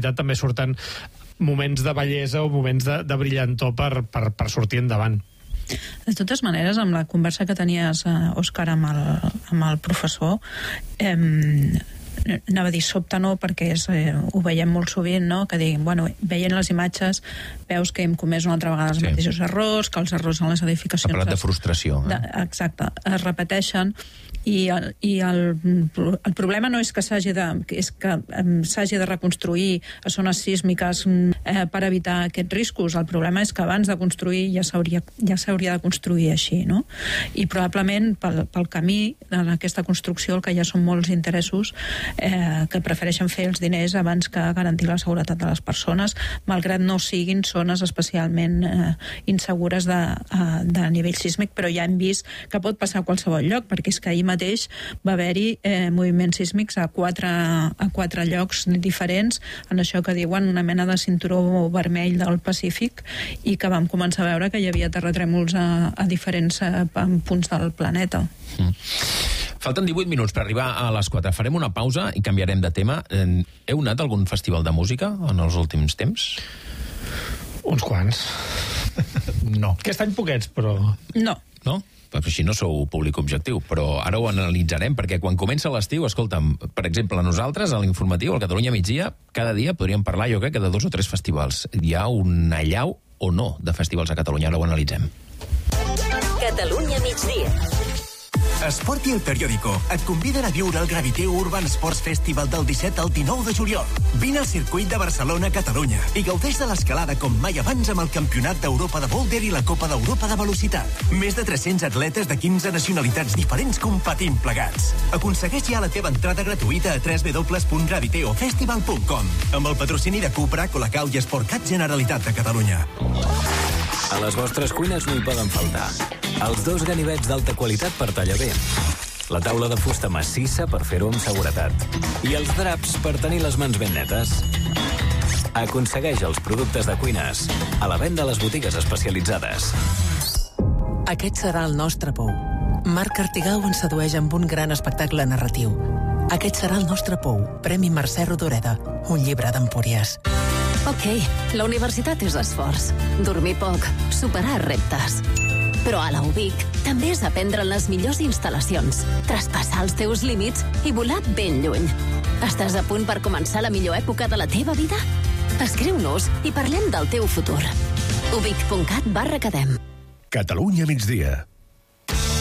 veritat també surten moments de bellesa o moments de brillantor per sortir endavant. De totes maneres, amb la conversa que tenies, Òscar, amb el professor, anava a dir sobte no, perquè ho veiem molt sovint, no? Que diguin, veient les imatges veus que hem comès una altra vegada els mateixos errors, que els errors en les edificacions... Ha parlat de frustració. Exacte, es repeteixen i el problema no és que s'hagi de reconstruir a zones sísmiques per evitar aquests riscos. El problema és que abans de construir ja s'hauria de construir així, no? I probablement pel camí en aquesta construcció el que ja són molts interessos que prefereixen fer els diners abans que garantir la seguretat de les persones, malgrat no siguin zones especialment insegures de nivell sísmic, però ja hem vist que pot passar a qualsevol lloc, perquè és que ahir mateix va haver-hi moviments sísmics a quatre llocs diferents, en això que diuen una mena de cinturó vermell del Pacífic, i que vam començar a veure que hi havia terratrèmols a diferents punts del planeta. Falten 18 minuts per arribar a les 4. Farem una pausa i canviarem de tema. Heu anat a algun festival de música en els últims temps? Uns quants. No. Aquest any poquets, però... No? Així no sou públic objectiu, però ara ho analitzarem, perquè quan comença l'estiu, escolta'm, per exemple, nosaltres a l'Informatiu, al Catalunya Migdia, cada dia podríem parlar, jo crec, de 2 o 3 festivals. Hi ha una allau o no de festivals a Catalunya, ara ho analitzem. Catalunya Migdia. Esport i El Periódico et conviden a viure el Graviteu Urban Sports Festival del 17 al 19 de juliol. Vine al circuit de Barcelona, Catalunya, i gaudeix de l'escalada com mai abans amb el Campionat d'Europa de Boulder i la Copa d'Europa de Velocitat. Més de 300 atletes de 15 nacionalitats diferents competint plegats. Aconsegueix ja la teva entrada gratuïta a www.graviteofestival.com amb el patrocini de Cupra, Colacau i Sportcat Generalitat de Catalunya. A les vostres cuines no hi poden faltar els 2 ganivets d'alta qualitat per tallar bé, la taula de fusta massissa per fer-ho amb seguretat i els draps per tenir les mans ben netes. Aconsegueix els productes de cuines a la venda a les botigues especialitzades. Aquest serà el nostre pou. Marc Artigau ens sedueix amb un gran espectacle narratiu. Aquest serà el nostre pou. Premi Mercè Rodoreda, un llibre d'Empúries. Ok, la universitat és esforç. Dormir poc, superar reptes. Però a la UBIC també és aprendre les millors instal·lacions, traspassar els teus límits i volar ben lluny. Estàs a punt per començar la millor època de la teva vida? Escriu-nos i parlem del teu futur. ubic.cat/academ. Catalunya Migdia.